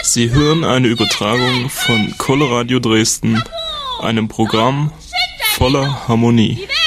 Sie hören eine Übertragung von Coloradio Dresden, einem Programm voller Harmonie.